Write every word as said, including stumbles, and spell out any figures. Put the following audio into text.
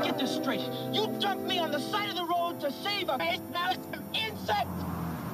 Get this straight. You dumped me on the side of the road to save a insect.